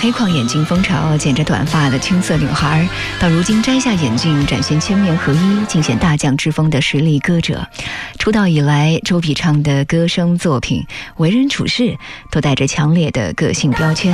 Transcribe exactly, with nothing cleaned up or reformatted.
黑框眼镜风潮，剪着短发的青涩女孩，到如今摘下眼镜，展现千面合一，尽显大将之风的实力歌者。出道以来，周笔畅的歌声作品、为人处事，都带着强烈的个性标签。